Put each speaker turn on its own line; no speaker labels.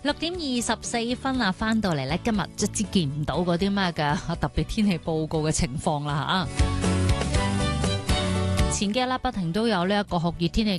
6:24啊，翻到嚟咧，今日即係見唔到嗰啲咩嘅特別天氣報告嘅情況啦吓。前幾日啦，不停都有呢一個酷熱天氣